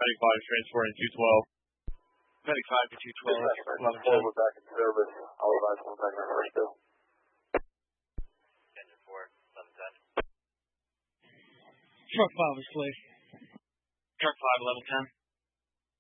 Medic 5 is transporting 212. Medic 5 to 212, 1110. We're back in service. I'll advise one back in first bill. Engine 4, 1110. Truck 5 is clear. Truck 5, level 10.